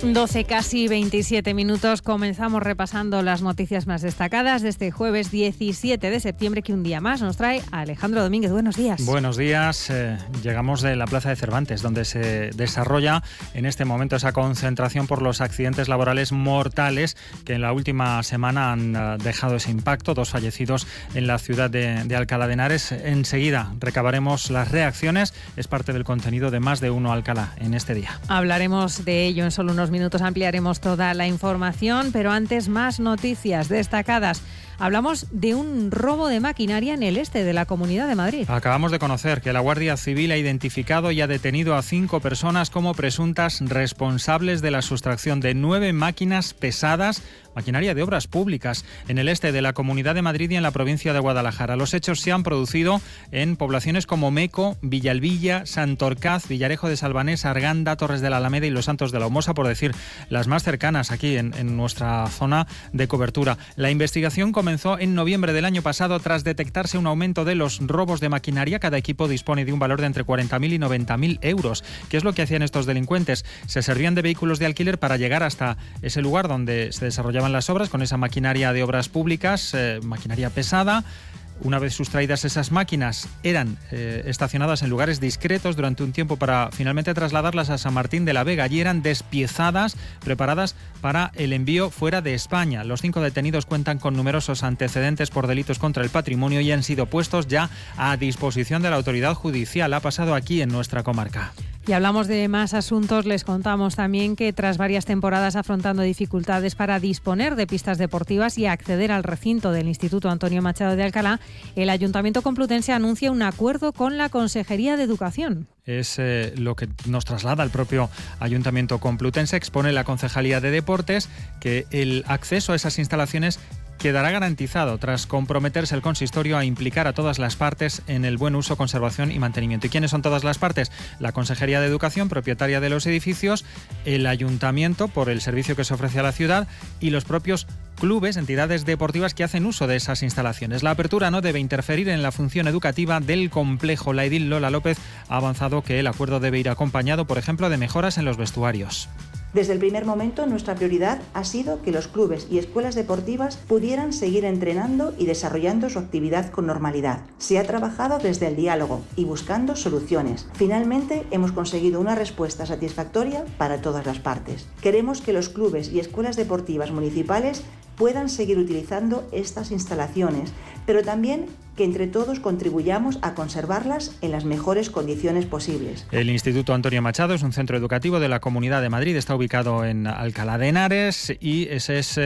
12, casi 27 minutos. Comenzamos repasando las noticias más destacadas de este jueves 17 de septiembre, que un día más nos trae Alejandro Domínguez. Buenos días. Buenos días. Llegamos de la Plaza de Cervantes, donde se desarrolla en este momento esa concentración por los accidentes laborales mortales que en la última semana han dejado ese impacto. 2 fallecidos en la ciudad de Alcalá de Henares. Enseguida recabaremos las reacciones. Es parte del contenido de Más de Uno Alcalá en este día. Hablaremos de ello en solo unos minutos, ampliaremos toda la información, pero antes más noticias destacadas. Hablamos de un robo de maquinaria en el este de la Comunidad de Madrid. Acabamos de conocer que la Guardia Civil ha identificado y ha detenido a 5 personas como presuntas responsables de la sustracción de 9 máquinas pesadas, maquinaria de obras públicas, en el este de la Comunidad de Madrid y en la provincia de Guadalajara. Los hechos se han producido en poblaciones como Meco, Villalbilla, Santorcaz, Villarejo de Salvanés, Arganda, Torres de la Alameda y Los Santos de la Humosa, por decir las más cercanas aquí en nuestra zona de cobertura. La investigación comenzó en noviembre del año pasado tras detectarse un aumento de los robos de maquinaria. Cada equipo dispone de un valor de entre 40.000 y 90.000 euros. ¿Qué es lo que hacían estos delincuentes? Se servían de vehículos de alquiler para llegar hasta ese lugar donde se desarrollaban las obras con esa maquinaria de obras públicas, maquinaria pesada. Una vez sustraídas esas máquinas, eran estacionadas en lugares discretos durante un tiempo para finalmente trasladarlas a San Martín de la Vega. Allí eran despiezadas, preparadas para el envío fuera de España. Los 5 detenidos cuentan con numerosos antecedentes por delitos contra el patrimonio y han sido puestos ya a disposición de la autoridad judicial. Ha pasado aquí en nuestra comarca. Y hablamos de más asuntos. Les contamos también que tras varias temporadas afrontando dificultades para disponer de pistas deportivas y acceder al recinto del Instituto Antonio Machado de Alcalá, el Ayuntamiento Complutense anuncia un acuerdo con la Consejería de Educación. Es lo que nos traslada el propio Ayuntamiento Complutense. Expone la Concejalía de Deportes que el acceso a esas instalaciones quedará garantizado tras comprometerse el consistorio a implicar a todas las partes en el buen uso, conservación y mantenimiento. ¿Y quiénes son todas las partes? La Consejería de Educación, propietaria de los edificios, el Ayuntamiento por el servicio que se ofrece a la ciudad y los propios clubes, entidades deportivas que hacen uso de esas instalaciones. La apertura no debe interferir en la función educativa del complejo. La edil Lola López ha avanzado que el acuerdo debe ir acompañado, por ejemplo, de mejoras en los vestuarios. Desde el primer momento, nuestra prioridad ha sido que los clubes y escuelas deportivas pudieran seguir entrenando y desarrollando su actividad con normalidad. Se ha trabajado desde el diálogo y buscando soluciones. Finalmente, hemos conseguido una respuesta satisfactoria para todas las partes. Queremos que los clubes y escuelas deportivas municipales puedan seguir utilizando estas instalaciones, pero también que entre todos contribuyamos a conservarlas en las mejores condiciones posibles. El Instituto Antonio Machado es un centro educativo de la Comunidad de Madrid, está ubicado en Alcalá de Henares y ese es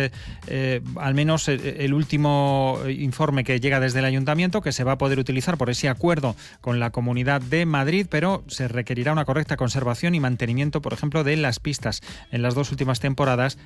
al menos el último informe que llega desde el Ayuntamiento, que se va a poder utilizar por ese acuerdo con la Comunidad de Madrid, pero se requerirá una correcta conservación y mantenimiento, por ejemplo, de las pistas. En las 2 últimas temporadas